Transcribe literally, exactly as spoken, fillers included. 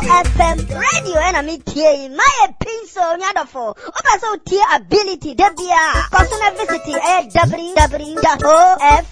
F M radio and a media. My pencil, Yadafo. Opa so tier ability, Debia. Customer visit w w w dot o f